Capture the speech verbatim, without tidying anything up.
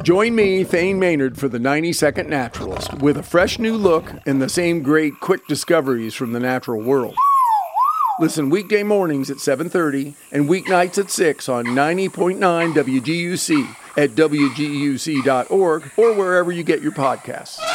Join me, Thane Maynard, for the ninety second Naturalist, with a fresh new look and the same great quick discoveries from the natural world. Listen weekday mornings at seven thirty and weeknights at six on ninety point nine W G U C at W G U C dot org or wherever you get your podcasts.